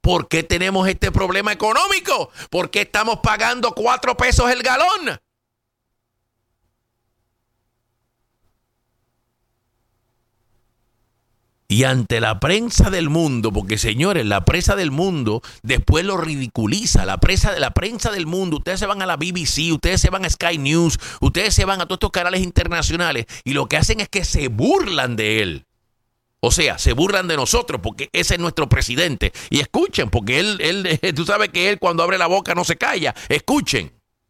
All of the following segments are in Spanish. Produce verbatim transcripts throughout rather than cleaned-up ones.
¿Por qué tenemos este problema económico? ¿Por qué estamos pagando cuatro pesos el galón? Y ante la prensa del mundo, porque señores, la prensa del mundo después lo ridiculiza, la prensa, la prensa del mundo, ustedes se van a la B B C, ustedes se van a Sky News, ustedes se van a todos estos canales internacionales y lo que hacen es que se burlan de él. O sea, se burlan de nosotros porque ese es nuestro presidente. Y escuchen, porque él, él, tú sabes que él cuando abre la boca no se calla. Escuchen.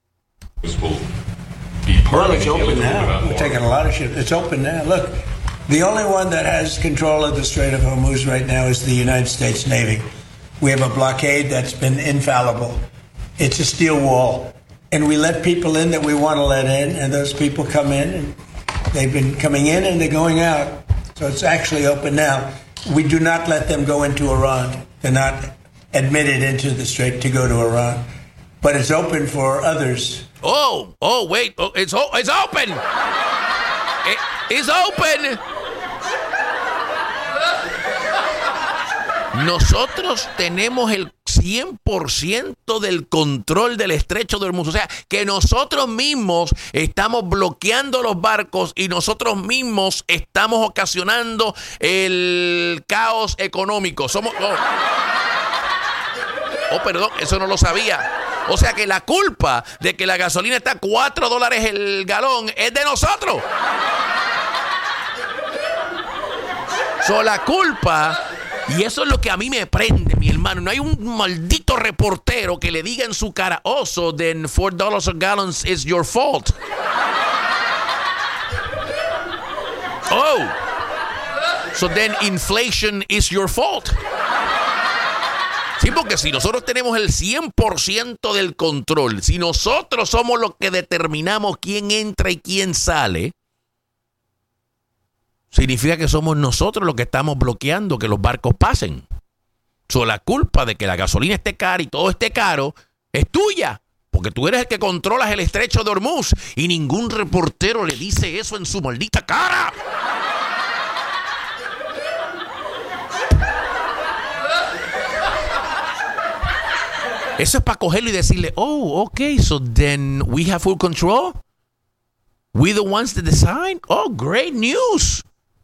Well, it's open now. We're taking a lot of shit. It's open now. Look. The only one that has control of the Strait of Hormuz right now is the United States Navy. We have a blockade that's been infallible. It's a steel wall. And we let people in that we want to let in, and those people come in, and they've been coming in and they're going out. So it's actually open now. We do not let them go into Iran. They're not admitted into the Strait to go to Iran. But it's open for others. Oh, oh, wait. Oh, it's, oh, it's open. It, it's open. Nosotros tenemos el cien por ciento del control del estrecho de Hormuz. O sea, que nosotros mismos estamos bloqueando los barcos y nosotros mismos estamos ocasionando el caos económico. Somos... Oh, oh perdón, eso no lo sabía. O sea que la culpa de que la gasolina está a cuatro dólares el galón es de nosotros. So, la culpa... Y eso es lo que a mí me prende, mi hermano. No hay un maldito reportero que le diga en su cara, oh, so then four dollars a gallon is your fault. Oh, so then inflation is your fault. Sí, porque si nosotros tenemos el cien por ciento del control, si nosotros somos los que determinamos quién entra y quién sale, significa que somos nosotros los que estamos bloqueando que los barcos pasen. So, la culpa de que la gasolina esté cara y todo esté caro es tuya, porque tú eres el que controlas el estrecho de Hormuz y ningún reportero le dice eso en su maldita cara. Eso es para cogerlo y decirle, oh, okay, so then we have full control? We the ones that decide? Oh, great news.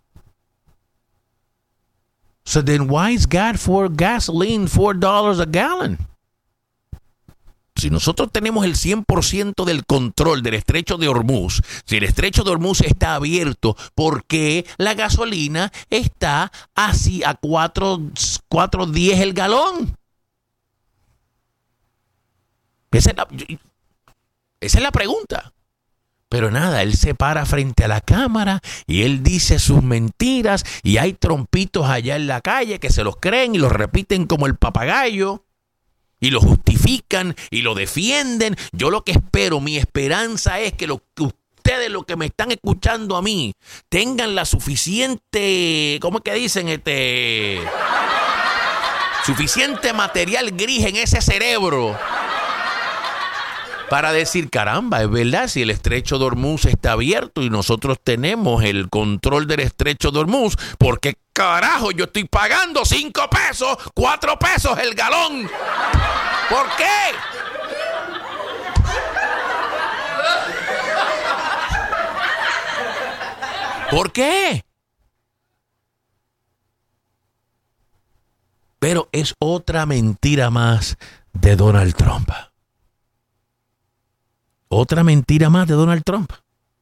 So then why is God for gasoline four dollars a gallon? Si nosotros tenemos el cien por ciento del control del estrecho de Hormuz, si el estrecho de Hormuz está abierto, ¿por qué la gasolina está así a cuatro diez el galón? Esa es la, esa es la pregunta. Pero nada, él se para frente a la cámara y él dice sus mentiras y hay trompitos allá en la calle que se los creen y los repiten como el papagayo y lo justifican y lo defienden. Yo lo que espero, mi esperanza es que, lo, que ustedes, los que me están escuchando a mí, tengan la suficiente, ¿cómo es que dicen? Este, suficiente material gris en ese cerebro para decir, caramba, es verdad, si el estrecho de Hormuz está abierto y nosotros tenemos el control del estrecho de Hormuz, ¿por qué carajo yo estoy pagando cinco pesos, cuatro pesos el galón? ¿Por qué? ¿Por qué? Pero es otra mentira más de Donald Trump. Otra mentira más de Donald Trump.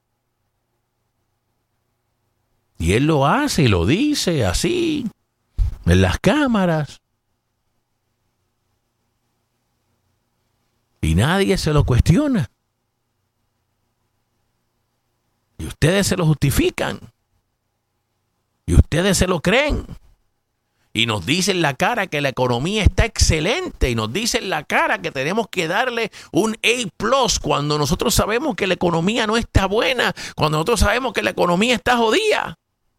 Y él lo hace y lo dice así, en las cámaras. Y nadie se lo cuestiona. Y ustedes se lo justifican. Y ustedes se lo creen. Y nos dicen en la cara que la economía está excelente. Y nos dicen en la cara que tenemos que darle un A plus cuando nosotros sabemos que la economía no está buena. Cuando nosotros sabemos que la economía está jodida.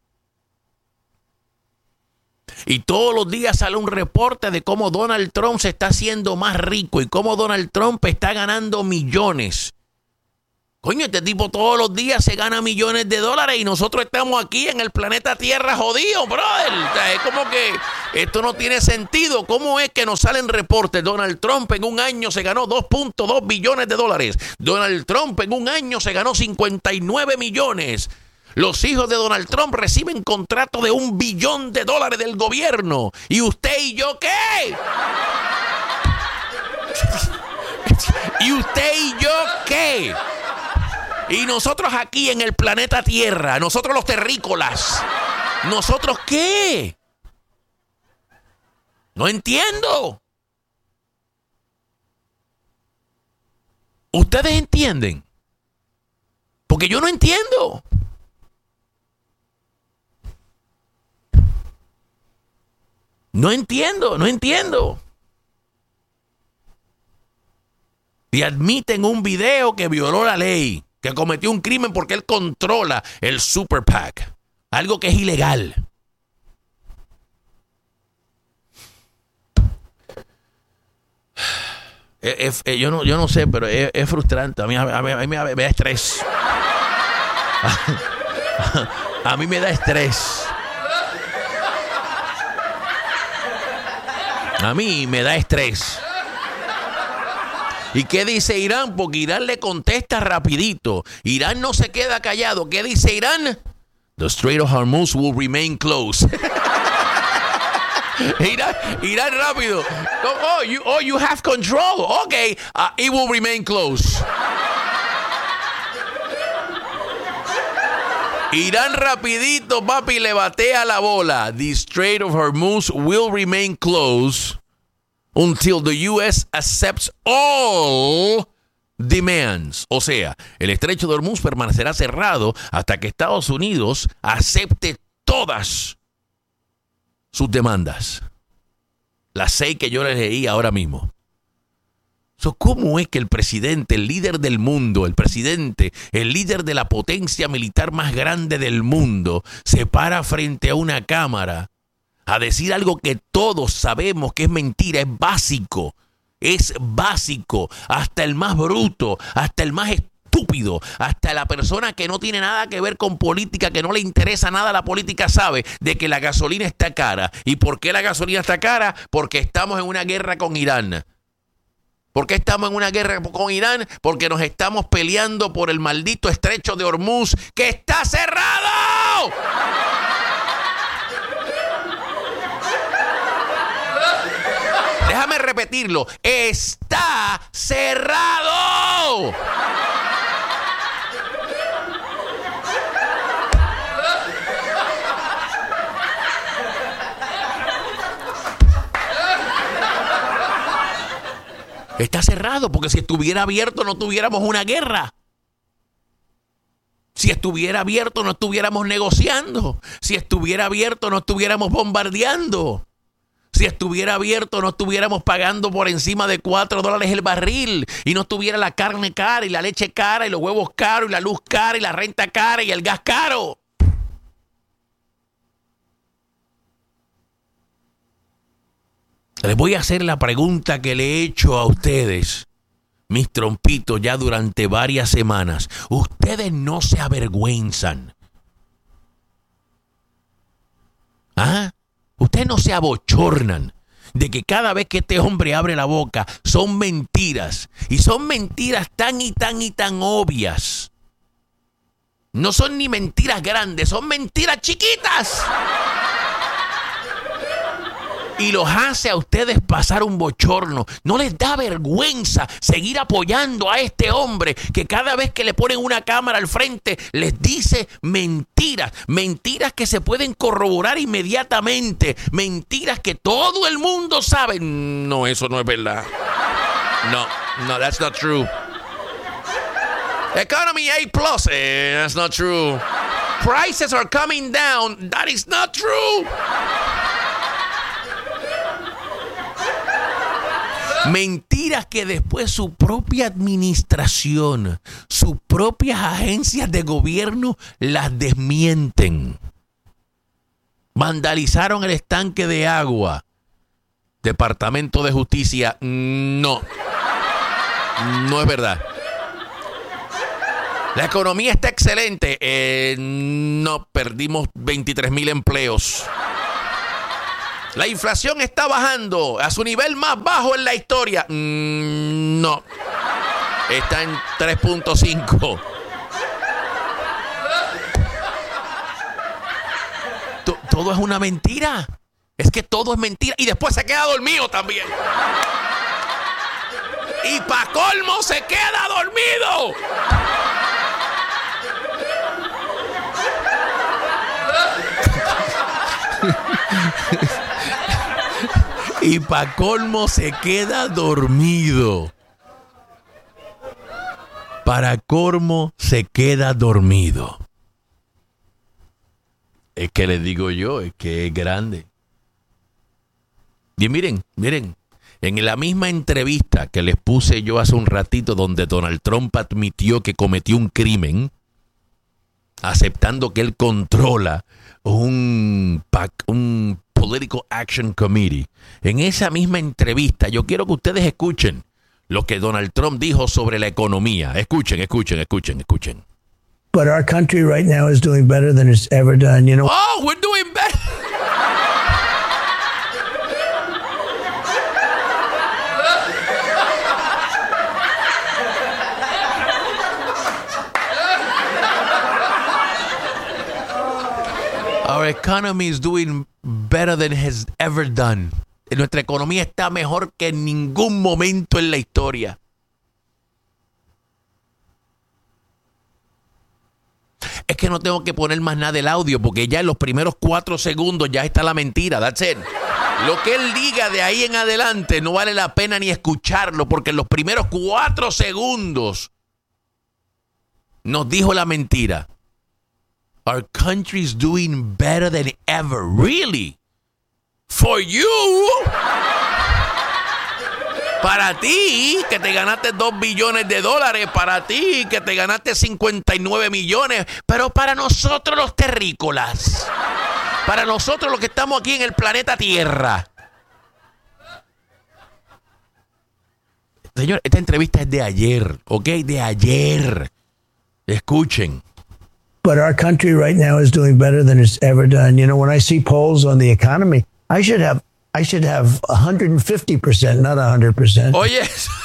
Y todos los días sale un reporte de cómo Donald Trump se está haciendo más rico y cómo Donald Trump está ganando millones. Coño, este tipo todos los días se gana millones de dólares y nosotros estamos aquí en el planeta Tierra jodidos, brother. O sea, es como que esto no tiene sentido. ¿Cómo es que nos salen reportes? Donald Trump en un año se ganó dos punto dos billones de dólares. Donald Trump en un año se ganó cincuenta y nueve millones. Los hijos de Donald Trump reciben contrato de un billón de dólares del gobierno. ¿Y usted y yo qué? ¿Y usted y yo qué? Y nosotros aquí en el planeta Tierra, nosotros los terrícolas, ¿nosotros qué? No entiendo. ¿Ustedes entienden? Porque yo no entiendo. No entiendo, no entiendo. Y admiten un video que violó la ley, que cometió un crimen porque él controla el Super PAC, algo que es ilegal. Es, es, yo, no, yo no sé, pero es, es frustrante. A mí, a mí, a mí me, da, me da estrés. A mí me da estrés. A mí me da estrés. ¿Y qué dice Irán? Porque Irán le contesta rapidito. Irán no se queda callado. ¿Qué dice Irán? The Strait of Hormuz will remain closed. Irán, Irán rápido. Oh, oh, you, oh, you have control. Okay, uh, it will remain closed. Irán rapidito, papi, le batea la bola. The Strait of Hormuz will remain closed until the U S accepts all demands. O sea, el estrecho de Hormuz permanecerá cerrado hasta que Estados Unidos acepte todas sus demandas. Las seis que yo les leí ahora mismo. So, ¿cómo es que el presidente, el líder del mundo, el presidente, el líder de la potencia militar más grande del mundo, se para frente a una cámara a decir algo que todos sabemos que es mentira, es básico, es básico, hasta el más bruto, hasta el más estúpido, hasta la persona que no tiene nada que ver con política, que no le interesa nada la política, sabe de que la gasolina está cara. ¿Y por qué la gasolina está cara? Porque estamos en una guerra con Irán. ¿Por qué estamos en una guerra con Irán? Porque nos estamos peleando por el maldito estrecho de Hormuz, que está cerrado. Déjame repetirlo. Está cerrado. Está cerrado porque si estuviera abierto no tuviéramos una guerra. Si estuviera abierto no estuviéramos negociando. Si estuviera abierto no estuviéramos bombardeando. Si estuviera abierto no estuviéramos pagando por encima de cuatro dólares el barril. Y no estuviera la carne cara y la leche cara y los huevos caros y la luz cara y la renta cara y el gas caro. Les voy a hacer la pregunta que le he hecho a ustedes, mis trompitos, ya durante varias semanas. Ustedes no se avergüenzan. ¿Ah? Ustedes no se abochornan de que cada vez que este hombre abre la boca son mentiras. Y son mentiras tan y tan y tan obvias. No son ni mentiras grandes, son mentiras chiquitas. Y los hace a ustedes pasar un bochorno. ¿No les da vergüenza seguir apoyando a este hombre que cada vez que le ponen una cámara al frente les dice mentiras? Mentiras que se pueden corroborar inmediatamente. Mentiras que todo el mundo sabe. No, eso no es verdad. No, no, that's not true. Economy A plus. Eh, that's not true. Prices are coming down. That is not true. Mentiras que después su propia administración, sus propias agencias de gobierno las desmienten. Vandalizaron el estanque de agua. Departamento de Justicia, no. No es verdad. La economía está excelente. Eh, no, perdimos veintitrés mil empleos. La inflación está bajando a su nivel más bajo en la historia. Mm, no. Está en tres punto cinco. T- todo es una mentira. Es que todo es mentira. Y después se queda dormido también. Y pa' colmo se queda dormido. Y pa' colmo se queda dormido. Para colmo se queda dormido. Es que les digo yo, es que es grande. Y miren, miren, en la misma entrevista que les puse yo hace un ratito donde Donald Trump admitió que cometió un crimen, aceptando que él controla un, un Political Action Committee. En esa misma entrevista yo quiero que ustedes escuchen lo que Donald Trump dijo sobre la economía. Escuchen, escuchen, escuchen, escuchen. But our country right now is doing better than it's ever done. You know. Oh, we're doing better. Our economy is doing better than it has ever done. Nuestra economía está mejor que en ningún momento en la historia. Es que no tengo que poner más nada del audio porque ya en los primeros cuatro segundos ya está la mentira. That's it. Lo que él diga de ahí en adelante no vale la pena ni escucharlo porque en los primeros cuatro segundos nos dijo la mentira. Our country's doing better than ever. Really? For you? Para ti, que te ganaste dos billones de dólares. Para ti, que te ganaste cincuenta y nueve millones. Pero para nosotros los terrícolas. Para nosotros los que estamos aquí en el planeta Tierra. Señor, esta entrevista es de ayer. ¿Ok? De ayer. Escuchen. But our country right now is doing better than it's ever done. You know, when I see polls on the economy, I should have I should have one hundred fifty percent, not one hundred percent. Oye,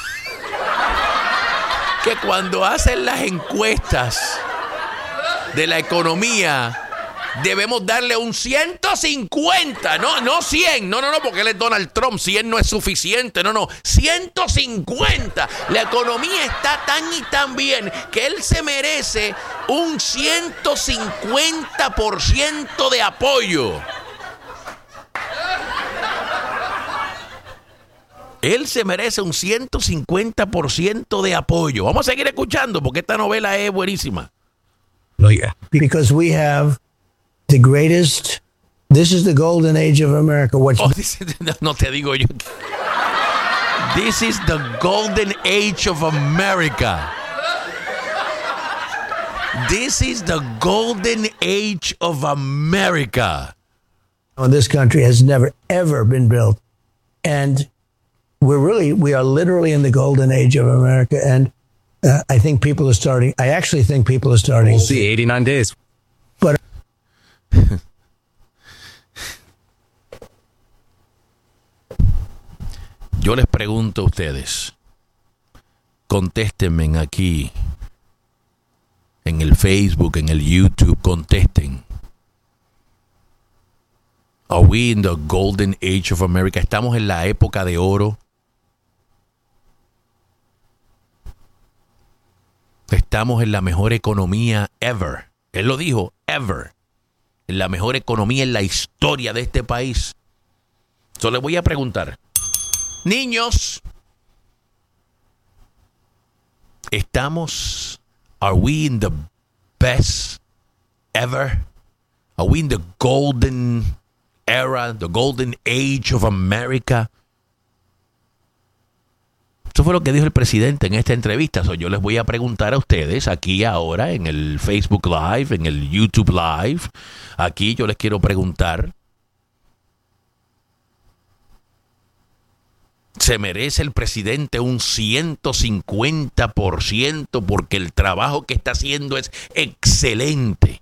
que cuando hacen las encuestas de la economía, debemos darle un ciento cincuenta, no, no cien, no, no, no, porque él es Donald Trump, cien no es suficiente, no, no, ciento cincuenta. La economía está tan y tan bien que él se merece un ciento cincuenta por ciento de apoyo. Él se merece un ciento cincuenta por ciento de apoyo. Vamos a seguir escuchando porque esta novela es buenísima. Because we have the greatest, this is the golden age of America. What's oh, this, no, no te digo yo. This is the golden age of America. This is the golden age of America. This country has never, ever been built. And we're really, we are literally in the golden age of America. And uh, I think people are starting, I actually think people are starting. We'll see, eighty-nine days. But yo les pregunto a ustedes, contéstenme aquí, en el Facebook, en el YouTube, contesten. Are we in the golden age of America? ¿Estamos en la época de oro? Estamos en la mejor economía ever. Él lo dijo, ever. En la mejor economía en la historia de este país. Yo les voy a preguntar. Niños, ¿estamos, are we in the best ever? Are we in the golden era, the golden age of America? Eso fue lo que dijo el presidente en esta entrevista. So, yo les voy a preguntar a ustedes aquí ahora en el Facebook Live, en el YouTube Live. Aquí yo les quiero preguntar Se merece el presidente un ciento cincuenta por ciento porque el trabajo que está haciendo es excelente.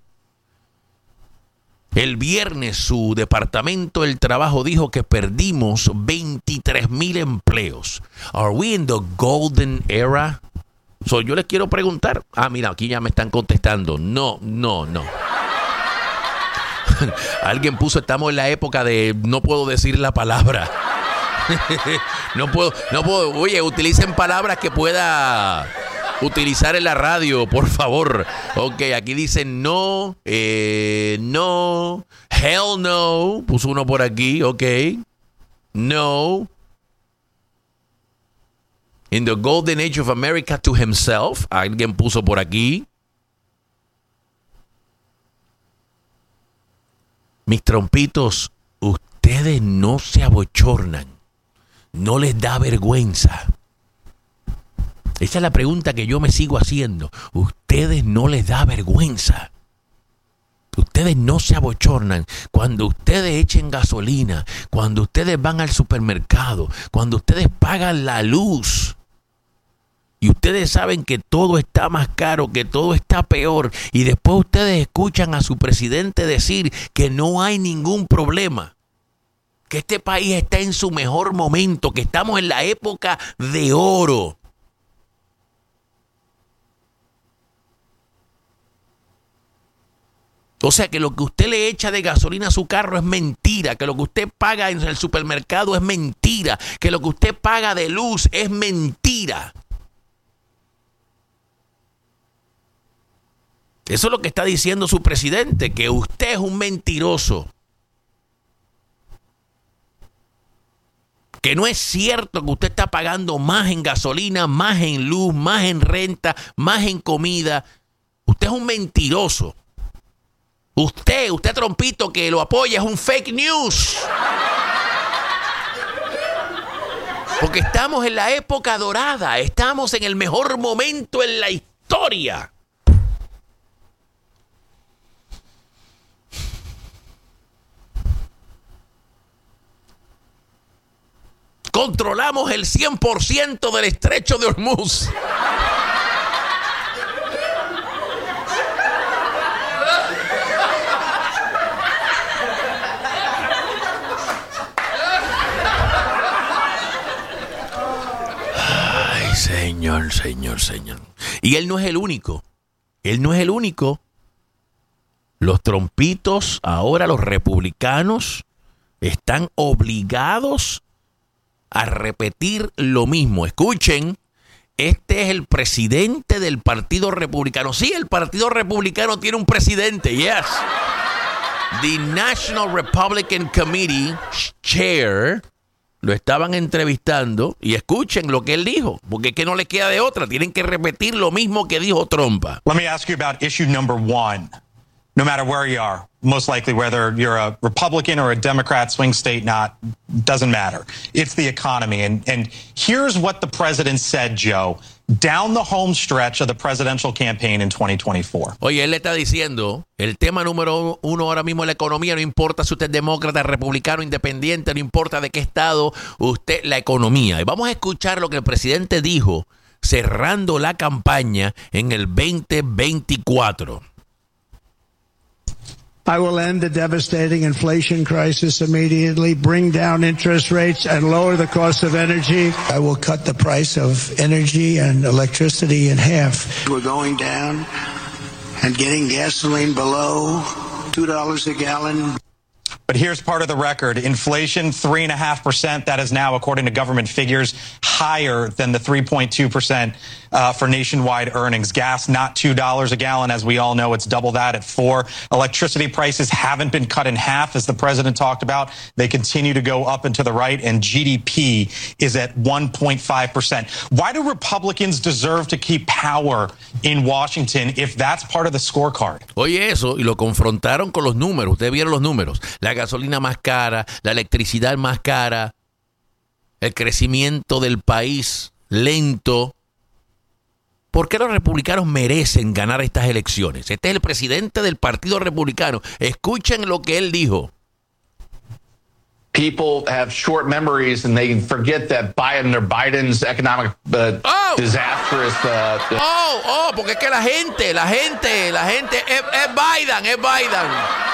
El viernes su departamento del trabajo dijo que perdimos veintitrés mil empleos. ¿Are we in the golden era? So, yo les quiero preguntar. Ah, mira, aquí ya me están contestando. No, no, no. Alguien puso, estamos en la época de no puedo decir la palabra. no puedo, no puedo. Oye, utilicen palabras que pueda utilizar en la radio, por favor. Ok, aquí dicen no, eh, no, hell no. Puso uno por aquí, ok. No. In the golden age of America to himself. Alguien puso por aquí. Mis trompitos, ustedes no se abochornan. No les da vergüenza. Esa es la pregunta que yo me sigo haciendo. Ustedes no les da vergüenza. Ustedes no se abochornan cuando ustedes echen gasolina, cuando ustedes van al supermercado, cuando ustedes pagan la luz. Y ustedes saben que todo está más caro, que todo está peor. Y después ustedes escuchan a su presidente decir que no hay ningún problema. Que este país está en su mejor momento, que estamos en la época de oro. O sea, que lo que usted le echa de gasolina a su carro es mentira, que lo que usted paga en el supermercado es mentira, que lo que usted paga de luz es mentira. Eso es lo que está diciendo su presidente, que usted es un mentiroso. Que no es cierto que usted está pagando más en gasolina, más en luz, más en renta, más en comida. Usted es un mentiroso. Usted, usted trompito que lo apoya es un fake news. Porque estamos en la época dorada, estamos en el mejor momento en la historia. Controlamos el cien por ciento del estrecho de Hormuz. Ay, señor, señor, señor. Y él no es el único. Él no es el único. Los trompitos, ahora los republicanos, están obligados a repetir lo mismo. Escuchen, este es el presidente del Partido Republicano. Sí, el Partido Republicano tiene un presidente, yes. The National Republican Committee Chair lo estaban entrevistando y escuchen lo que él dijo, porque es que no les queda de otra, tienen que repetir lo mismo que dijo Trump. Let me ask you about issue number one. No matter where you are, most likely whether you're a Republican or a Democrat, swing state, not, doesn't matter. It's the economy. And, and here's what the president said, Joe, down the home stretch of the presidential campaign in twenty twenty-four. Oye, él le está diciendo, el tema número uno ahora mismo es la economía, no importa si usted es demócrata, republicano, independiente, no importa de qué estado, usted, la economía. Y vamos a escuchar lo que el presidente dijo cerrando la campaña en el veinte veinticuatro. I will end the devastating inflation crisis immediately, bring down interest rates, and lower the cost of energy. I will cut the price of energy and electricity in half. We're going down and getting gasoline below two dollars a gallon. But here's part of the record. Inflation, three point five percent. That is now, according to government figures, higher than the three point two percent uh, for nationwide earnings. Gas, not two dollars a gallon. As we all know, it's double that at four. Electricity prices haven't been cut in half, as the president talked about. They continue to go up and to the right, and G D P is at one point five percent. Why do Republicans deserve to keep power in Washington if that's part of the scorecard? Oye, eso, y lo confrontaron con los números. Ustedes vieron los números. La gasolina más cara, la electricidad más cara, el crecimiento del país lento. ¿Por qué los republicanos merecen ganar estas elecciones? Este es el presidente del Partido Republicano. Escuchen lo que él dijo. people have short memories and they forget that Biden or Biden's economic uh, oh. disastrous. Uh, oh, oh, porque es que la gente, la gente, la gente es, es Biden, es Biden.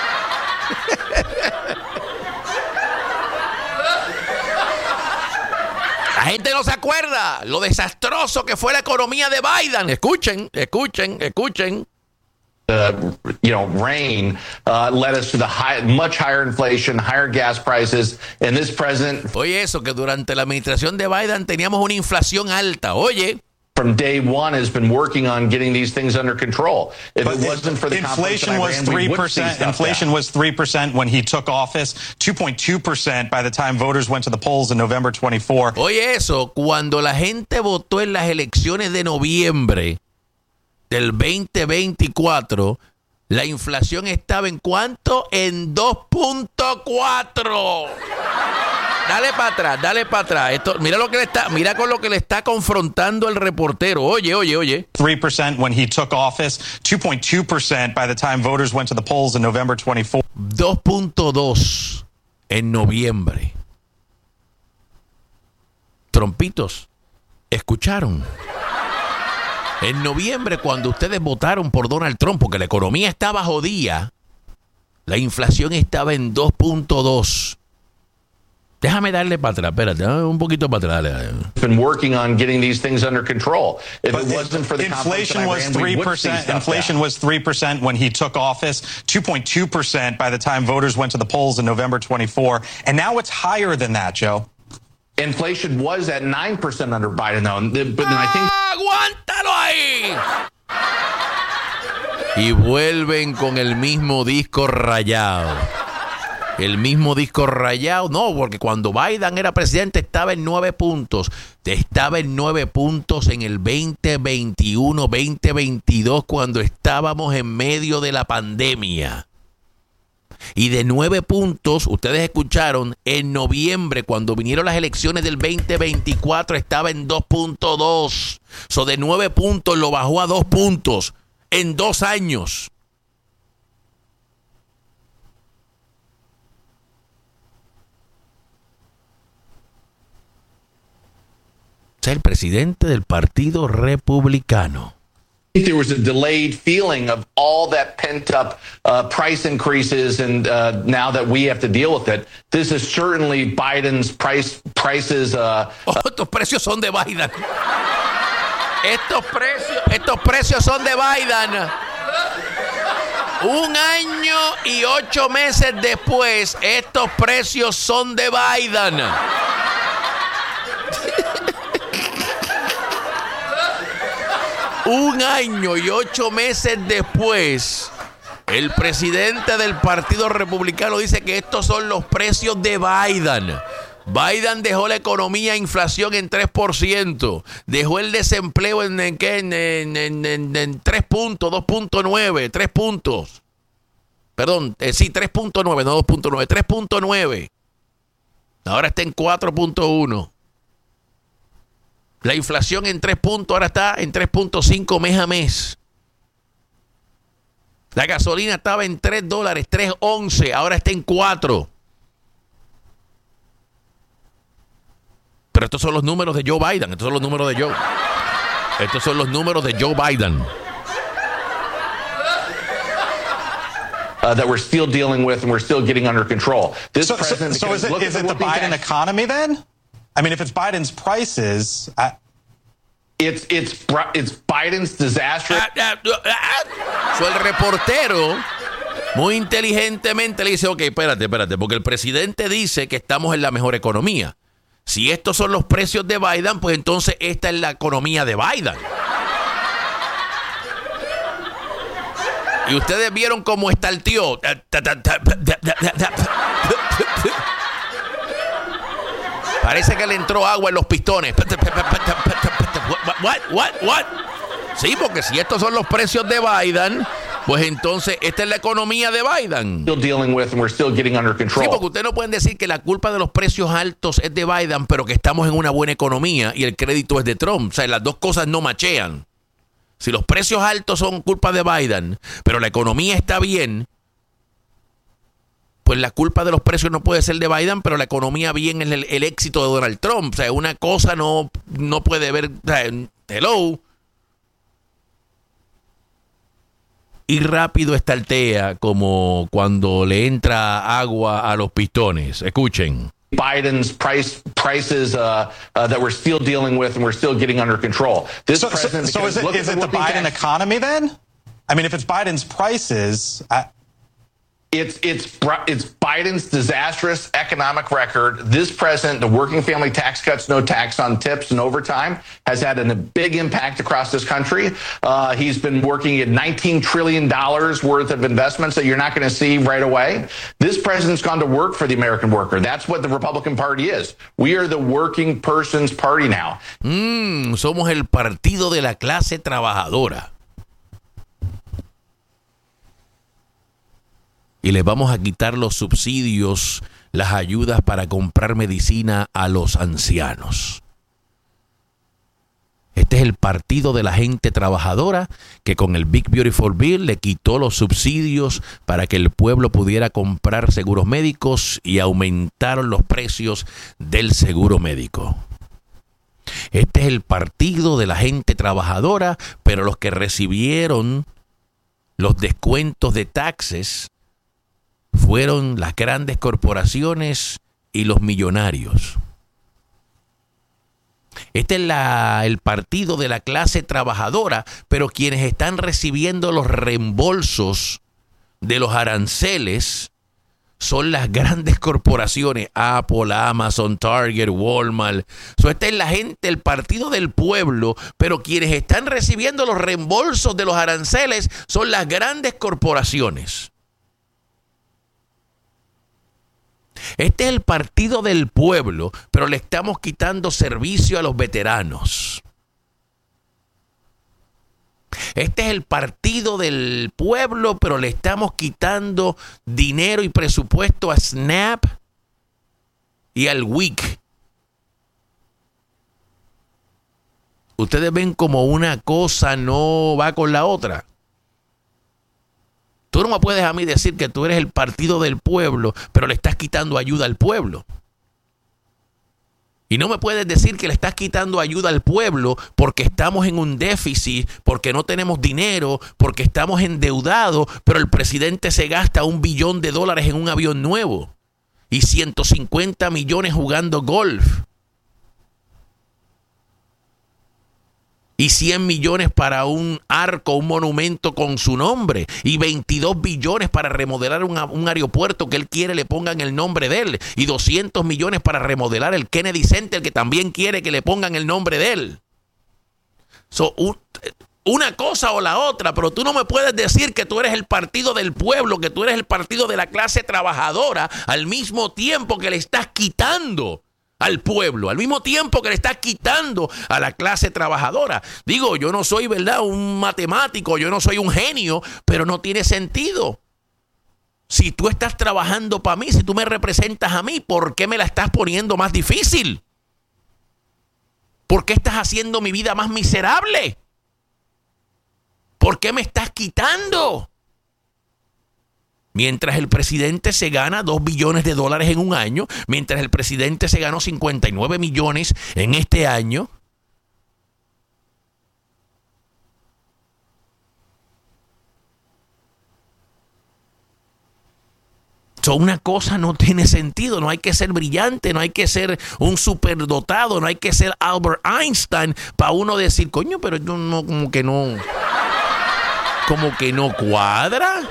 La gente no se acuerda lo desastroso que fue la economía de Biden. Escuchen, escuchen, escuchen. Uh, you know, rain uh, led us to the high, much higher inflation, higher gas prices, and this president. Oye, eso que durante la administración de Biden teníamos una inflación alta. Oye. From day one has been working on getting these things under control. If but it wasn't for the inflation was three percent. Inflation was three percent when he took office. Two point two percent by the time voters went to the polls in November twenty-fourth. Oye, eso cuando la gente votó en las elecciones de noviembre del veinte veinticuatro, la inflación estaba en ¿cuánto? En dos punto cuatro. Dale para atrás, dale para atrás. Esto, mira lo que le está, mira con lo que le está confrontando el reportero. Oye, oye, oye. three percent when he took office, two point two percent by the time voters went to the polls in November twenty-fourth. dos punto dos en noviembre. Trompitos, ¿escucharon? En noviembre, cuando ustedes votaron por Donald Trump, porque la economía estaba jodida, la inflación estaba en dos punto dos. Déjame darle para atrás, espérate, un poquito para atrás. Dale. Been working on getting these things under control. If it wasn't for the inflation was three percent. Inflation was three percent when he took office. Two point two percent by the time voters went to the polls in November twenty-fourth, and now it's higher than that, Joe. Inflation was at nine percent under Biden, though. But then I think. ¡Aguántalo ahí! Y vuelven con el mismo disco rayado. El mismo disco rayado. No, porque cuando Biden era presidente estaba en nueve puntos. Estaba en nueve puntos en el veinte veintiuno, veinte veintidós, cuando estábamos en medio de la pandemia. Y de nueve puntos, ustedes escucharon, en noviembre, cuando vinieron las elecciones del veinte veinticuatro, estaba en dos punto dos. So, de nueve puntos lo bajó a dos puntos en dos años. Es el presidente del Partido Republicano. I think there was a delayed feeling of all that pent up uh, price increases, and uh, now that we have to deal with it, this is certainly Biden's price prices. Uh, oh, estos precios son de Biden. Estos precios, estos precios son de Biden. Un año y ocho meses después, estos precios son de Biden. Un año y ocho meses después, el presidente del Partido Republicano dice que estos son los precios de Biden. Biden dejó la economía, inflación en tres por ciento. Dejó el desempleo en, en, en, en, en, en tres puntos, dos punto nueve, tres puntos. Perdón, eh, sí, tres punto nueve, no dos punto nueve, tres punto nueve. Ahora está en cuatro punto uno. La inflación en tres puntos, ahora está en tres punto cinco mes a mes. La gasolina estaba en tres dólares, tres once, ahora está en cuatro. Pero estos son los números de Joe Biden, estos son los números de Joe. Estos son los números de Joe Biden. Uh, that we're still dealing with and we're still getting under control. This so, president, so, so is it, is it the Biden tax. economy then? I mean, if it's Biden's prices, I... it's it's it's Biden's disaster. So el reportero muy inteligentemente le dice, ok, espérate, espérate, porque el presidente dice que estamos en la mejor economía. Si estos son los precios de Biden, pues entonces esta es la economía de Biden. Y ustedes vieron cómo está el tío. Parece que le entró agua en los pistones. What, what, what? Sí, porque si estos son los precios de Biden, pues entonces esta es la economía de Biden. Still dealing with and we're still getting under control. Sí, porque ustedes no pueden decir que la culpa de los precios altos es de Biden, pero que estamos en una buena economía y el crédito es de Trump. O sea, las dos cosas no machean. Si los precios altos son culpa de Biden, pero la economía está bien, pues la culpa de los precios no puede ser de Biden, pero la economía bien es el, el éxito de Donald Trump. O sea, una cosa no, no puede ver... O sea, hello. Y rápido estartea como cuando le entra agua a los pistones. Escuchen. Biden's price prices uh, uh, that we're still dealing with and we're still getting under control. This so, president, so, so is it, is it the Biden tax- economy then? I mean, if it's Biden's prices, I- It's it's it's Biden's disastrous economic record. This president, the working family tax cuts, no tax on tips and overtime, has had an, a big impact across this country. Uh, he's been working at nineteen trillion dollars worth of investments that you're not going to see right away. This president's gone to work for the American worker. That's what the Republican Party is. We are the working person's party now. Mm, somos el partido de la clase trabajadora. Y les vamos a quitar los subsidios, las ayudas para comprar medicina a los ancianos. Este es el partido de la gente trabajadora que con el Big Beautiful Bill le quitó los subsidios para que el pueblo pudiera comprar seguros médicos y aumentaron los precios del seguro médico. Este es el partido de la gente trabajadora, pero los que recibieron los descuentos de taxes fueron las grandes corporaciones y los millonarios. Este es la, el partido de la clase trabajadora, pero quienes están recibiendo los reembolsos de los aranceles son las grandes corporaciones, Apple, Amazon, Target, Walmart. So, esta es la gente, el partido del pueblo, pero quienes están recibiendo los reembolsos de los aranceles son las grandes corporaciones. Este es el partido del pueblo, pero le estamos quitando servicio a los veteranos. Este es el partido del pueblo, pero le estamos quitando dinero y presupuesto a SNAP y al W I C. Ustedes ven como una cosa no va con la otra. Tú no me puedes a mí decir que tú eres el partido del pueblo, pero le estás quitando ayuda al pueblo. Y no me puedes decir que le estás quitando ayuda al pueblo porque estamos en un déficit, porque no tenemos dinero, porque estamos endeudados, pero el presidente se gasta un billón de dólares en un avión nuevo y ciento cincuenta millones jugando golf. Y cien millones para un arco, un monumento con su nombre. Y veintidós billones para remodelar un, un aeropuerto que él quiere le pongan el nombre de él. Y doscientos millones para remodelar el Kennedy Center que también quiere que le pongan el nombre de él. So, un, una cosa o la otra, pero tú no me puedes decir que tú eres el partido del pueblo, que tú eres el partido de la clase trabajadora, al mismo tiempo que le estás quitando al pueblo, al mismo tiempo que le está quitando a la clase trabajadora. Digo, yo no soy, ¿verdad?, un matemático, yo no soy un genio, pero no tiene sentido. Si tú estás trabajando para mí, si tú me representas a mí, ¿por qué me la estás poniendo más difícil? ¿Por qué estás haciendo mi vida más miserable? ¿Por qué me estás quitando? Mientras el presidente se gana dos billones de dólares en un año, mientras el presidente se ganó cincuenta y nueve millones en este año, so, una cosa no tiene sentido. No hay que ser brillante, no hay que ser un superdotado, no hay que ser Albert Einstein para uno decir, coño, pero yo no, como que no, como que no cuadra.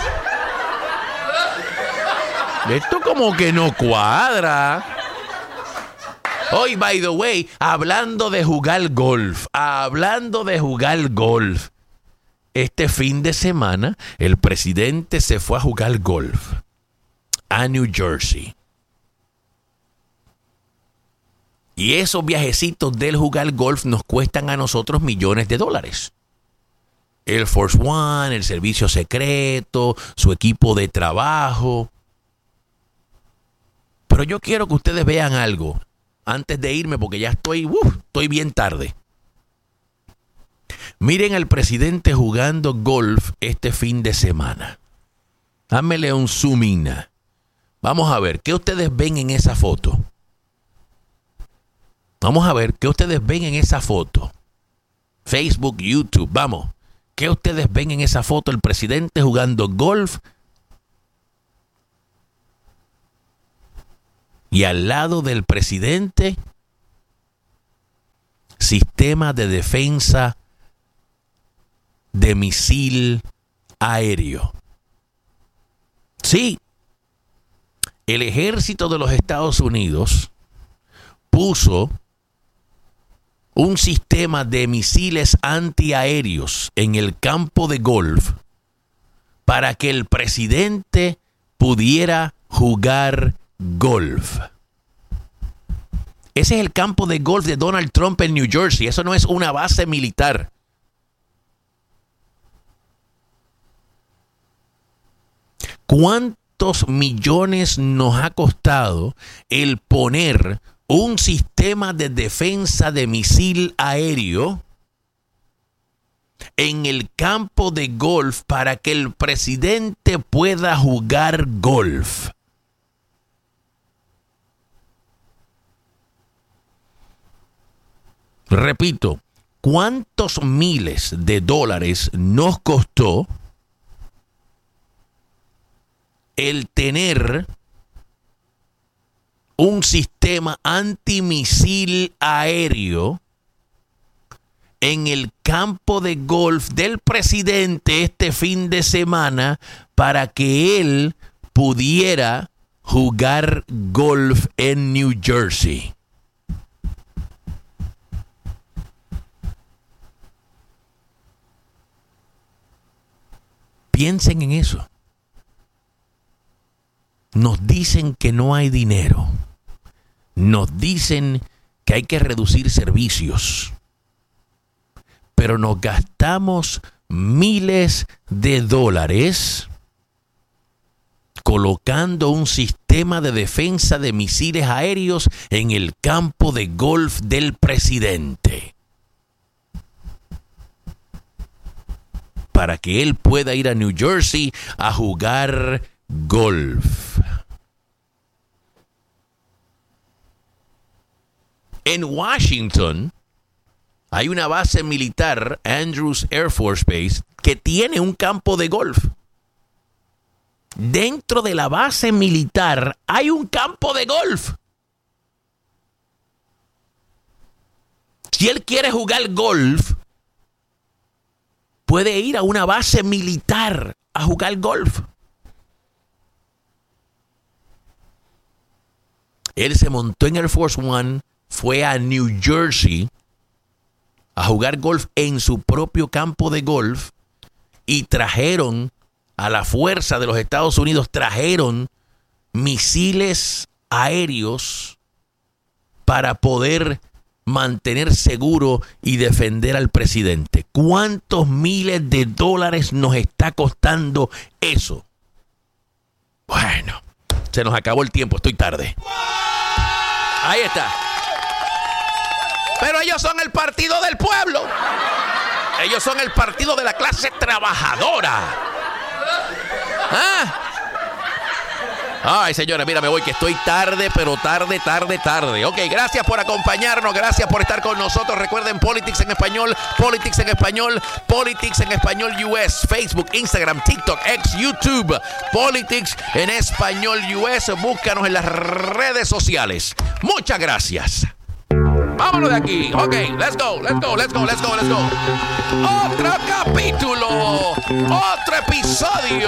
Esto como que no cuadra. Hoy, by the way, hablando de jugar golf, hablando de jugar golf, este fin de semana el presidente se fue a jugar golf a New Jersey. Y esos viajecitos del jugar golf nos cuestan a nosotros millones de dólares. Air Force One, el servicio secreto, su equipo de trabajo. Pero yo quiero que ustedes vean algo antes de irme porque ya estoy, uf, estoy bien tarde. Miren al presidente jugando golf este fin de semana. Dámele un zoom in. Vamos a ver, ¿qué ustedes ven en esa foto? Vamos a ver, ¿qué ustedes ven en esa foto? Facebook, YouTube, vamos. ¿Qué ustedes ven en esa foto? El presidente jugando golf. Y al lado del presidente, sistema de defensa de misil aéreo. Sí, el ejército de los Estados Unidos puso un sistema de misiles antiaéreos en el campo de golf para que el presidente pudiera jugar golf. Ese es el campo de golf de Donald Trump en New Jersey. Eso no es una base militar. ¿Cuántos millones nos ha costado el poner un sistema de defensa de misil aéreo en el campo de golf para que el presidente pueda jugar golf? Repito, ¿cuántos miles de dólares nos costó el tener un sistema antimisil aéreo en el campo de golf del presidente este fin de semana para que él pudiera jugar golf en New Jersey? Piensen en eso. Nos dicen que no hay dinero. Nos dicen que hay que reducir servicios. Pero nos gastamos miles de dólares colocando un sistema de defensa de misiles aéreos en el campo de golf del presidente, para que él pueda ir a New Jersey a jugar golf. En Washington hay una base militar, Andrews Air Force Base, que tiene un campo de golf. Dentro de la base militar hay un campo de golf. Si él quiere jugar golf, puede ir a una base militar a jugar golf. Él se montó en Air Force One, fue a New Jersey a jugar golf en su propio campo de golf y trajeron a la fuerza de los Estados Unidos, trajeron misiles aéreos para poder mantener seguro y defender al presidente. ¿Cuántos miles de dólares nos está costando eso? Bueno, se nos acabó el tiempo, estoy tarde. Ahí está. Pero ellos son el partido del pueblo. Ellos son el partido de la clase trabajadora. ¿Ah? Ay, señora, mira, me voy que estoy tarde, pero tarde, tarde, tarde. Ok, gracias por acompañarnos, gracias por estar con nosotros. Recuerden, Politics en Español, Politics en Español, Politics en Español U S, Facebook, Instagram, TikTok, X, YouTube, Politics en Español U S. Búscanos en las redes sociales. Muchas gracias. Vámonos de aquí. Ok, let's go, let's go, let's go, let's go, let's go. Otro capítulo, otro episodio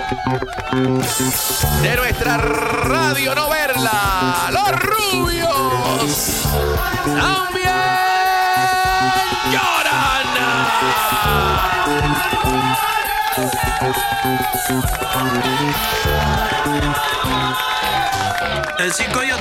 de nuestra radionovela Los Rubios también lloran. El cinco